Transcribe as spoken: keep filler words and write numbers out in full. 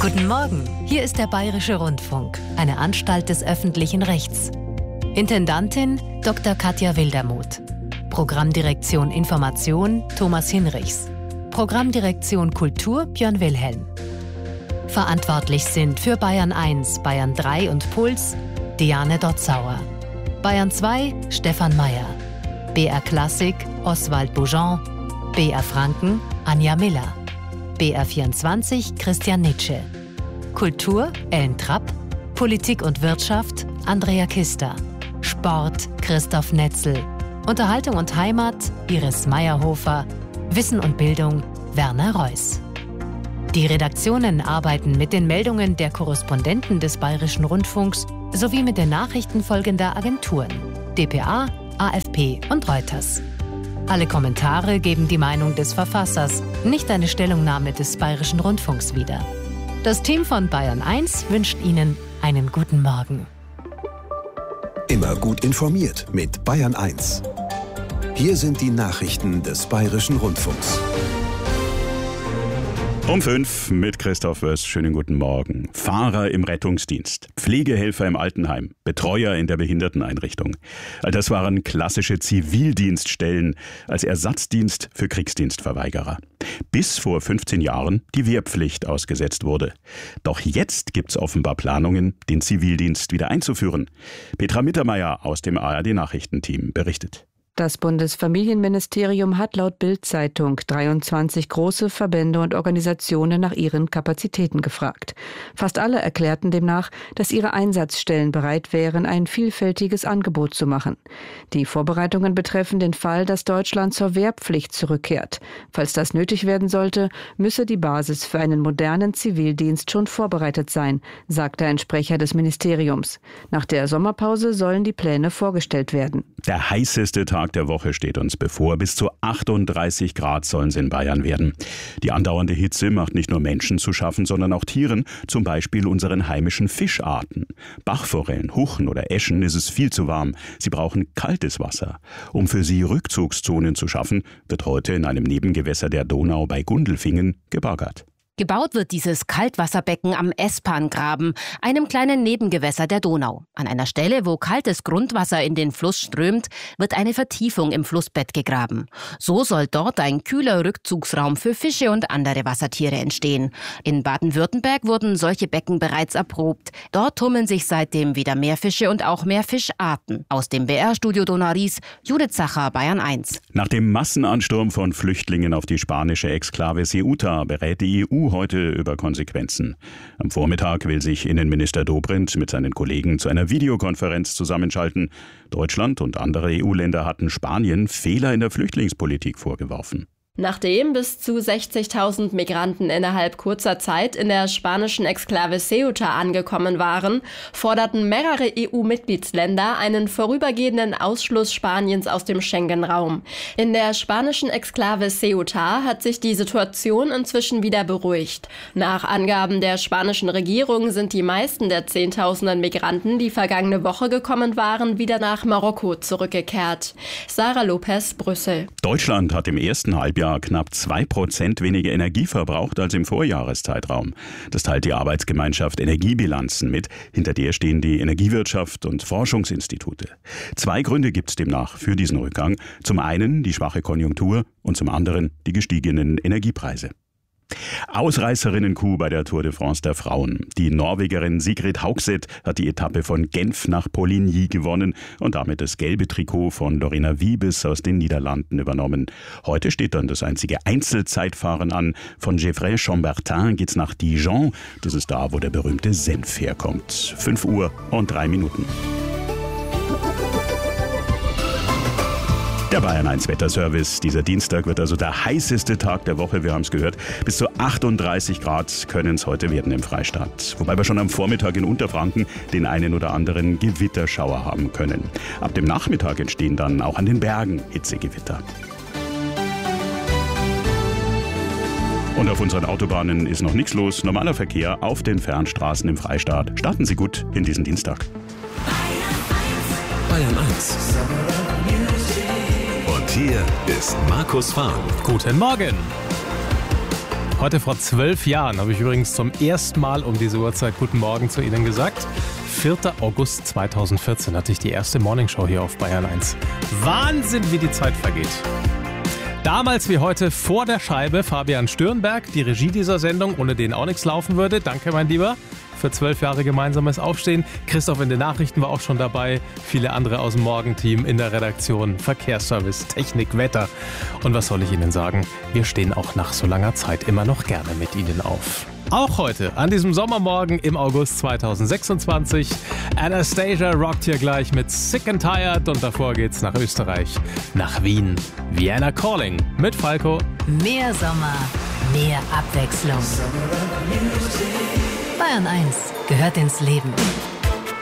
Guten Morgen, hier ist der Bayerische Rundfunk, eine Anstalt des öffentlichen Rechts. Intendantin Doktor Katja Wildermuth. Programmdirektion Information Thomas Hinrichs. Programmdirektion Kultur Björn Wilhelm. Verantwortlich sind für Bayern eins, Bayern drei und Puls Diane Dotzauer. Bayern zwei Stefan Mayer. B R Klassik Oswald Boujon. B R Franken Anja Miller. B R vierundzwanzig Christian Nitsche. Kultur Ellen Trapp. Politik und Wirtschaft Andrea Kister. Sport Christoph Netzel. Unterhaltung und Heimat Iris Meyerhofer. Wissen und Bildung Werner Reuss. Die Redaktionen arbeiten mit den Meldungen der Korrespondenten des Bayerischen Rundfunks sowie mit den Nachrichten folgender Agenturen: D P A, A F P und Reuters. Alle Kommentare geben die Meinung des Verfassers, nicht eine Stellungnahme des Bayerischen Rundfunks wieder. Das Team von Bayern eins wünscht Ihnen einen guten Morgen. Immer gut informiert mit Bayern eins. Hier sind die Nachrichten des Bayerischen Rundfunks. Um fünf mit Christoph Wöss. Schönen guten Morgen. Fahrer im Rettungsdienst, Pflegehelfer im Altenheim, Betreuer in der Behinderteneinrichtung. All das waren klassische Zivildienststellen als Ersatzdienst für Kriegsdienstverweigerer. Bis vor fünfzehn Jahren die Wehrpflicht ausgesetzt wurde. Doch jetzt gibt's offenbar Planungen, den Zivildienst wieder einzuführen. Petra Mittermeier aus dem A R D-Nachrichtenteam berichtet. Das Bundesfamilienministerium hat laut Bild-Zeitung dreiundzwanzig große Verbände und Organisationen nach ihren Kapazitäten gefragt. Fast alle erklärten demnach, dass ihre Einsatzstellen bereit wären, ein vielfältiges Angebot zu machen. Die Vorbereitungen betreffen den Fall, dass Deutschland zur Wehrpflicht zurückkehrt. Falls das nötig werden sollte, müsse die Basis für einen modernen Zivildienst schon vorbereitet sein, sagte ein Sprecher des Ministeriums. Nach der Sommerpause sollen die Pläne vorgestellt werden. Der heißeste Tag der Woche steht uns bevor. Bis zu achtunddreißig Grad sollen es in Bayern werden. Die andauernde Hitze macht nicht nur Menschen zu schaffen, sondern auch Tieren, zum Beispiel unseren heimischen Fischarten. Bachforellen, Huchen oder Äschen ist es viel zu warm. Sie brauchen kaltes Wasser. Um für sie Rückzugszonen zu schaffen, wird heute in einem Nebengewässer der Donau bei Gundelfingen gebaggert. Gebaut wird dieses Kaltwasserbecken am Espangraben, einem kleinen Nebengewässer der Donau. An einer Stelle, wo kaltes Grundwasser in den Fluss strömt, wird eine Vertiefung im Flussbett gegraben. So soll dort ein kühler Rückzugsraum für Fische und andere Wassertiere entstehen. In Baden-Württemberg wurden solche Becken bereits erprobt. Dort tummeln sich seitdem wieder mehr Fische und auch mehr Fischarten. Aus dem B R-Studio Donau-Ries, Judith Zacher, Bayern eins. Nach dem Massenansturm von Flüchtlingen auf die spanische Exklave Ceuta berät die E U heute über Konsequenzen. Am Vormittag will sich Innenminister Dobrindt mit seinen Kollegen zu einer Videokonferenz zusammenschalten. Deutschland und andere E U-Länder hatten Spanien Fehler in der Flüchtlingspolitik vorgeworfen. Nachdem bis zu sechzigtausend Migranten innerhalb kurzer Zeit in der spanischen Exklave Ceuta angekommen waren, forderten mehrere E U-Mitgliedsländer einen vorübergehenden Ausschluss Spaniens aus dem Schengen-Raum. In der spanischen Exklave Ceuta hat sich die Situation inzwischen wieder beruhigt. Nach Angaben der spanischen Regierung sind die meisten der Zehntausenden Migranten, die vergangene Woche gekommen waren, wieder nach Marokko zurückgekehrt. Sarah Lopez, Brüssel. Deutschland hat im ersten Halbjahr knapp zwei Prozent weniger Energie verbraucht als im Vorjahreszeitraum. Das teilt die Arbeitsgemeinschaft Energiebilanzen mit. Hinter der stehen die Energiewirtschaft und Forschungsinstitute. Zwei Gründe gibt es demnach für diesen Rückgang. Zum einen die schwache Konjunktur und zum anderen die gestiegenen Energiepreise. Ausreißerinnen-Coup bei der Tour de France der Frauen. Die Norwegerin Sigrid Haugseth hat die Etappe von Genf nach Poligny gewonnen und damit das gelbe Trikot von Lorena Wiebes aus den Niederlanden übernommen. Heute steht dann das einzige Einzelzeitfahren an. Von Gevrey-Chambertin geht's nach Dijon. Das ist da, wo der berühmte Senf herkommt. fünf Uhr und drei Minuten. Der Bayern eins Wetterservice. Dieser Dienstag wird also der heißeste Tag der Woche. Wir haben es gehört. Bis zu achtunddreißig Grad können es heute werden im Freistaat. Wobei wir schon am Vormittag in Unterfranken den einen oder anderen Gewitterschauer haben können. Ab dem Nachmittag entstehen dann auch an den Bergen Hitzegewitter. Und auf unseren Autobahnen ist noch nichts los. Normaler Verkehr auf den Fernstraßen im Freistaat. Starten Sie gut in diesen Dienstag. Bayern eins. Und hier ist Markus Fahm. Guten Morgen. Heute vor zwölf Jahren habe ich übrigens zum ersten Mal um diese Uhrzeit Guten Morgen zu Ihnen gesagt. vierter August zweitausendvierzehn hatte ich die erste Morningshow hier auf Bayern eins. Wahnsinn, wie die Zeit vergeht. Damals wie heute vor der Scheibe Fabian Stürnberg, die Regie dieser Sendung, ohne den auch nichts laufen würde. Danke, mein Lieber, für zwölf Jahre gemeinsames Aufstehen. Christoph in den Nachrichten war auch schon dabei. Viele andere aus dem Morgenteam in der Redaktion, Verkehrsservice, Technik, Wetter. Und was soll ich Ihnen sagen? Wir stehen auch nach so langer Zeit immer noch gerne mit Ihnen auf. Auch heute, an diesem Sommermorgen im August zweitausendsechsundzwanzig. Anastasia rockt hier gleich mit Sick and Tired und davor geht's nach Österreich, nach Wien. Vienna Calling mit Falco. Mehr Sommer, mehr Abwechslung. Bayern eins gehört ins Leben.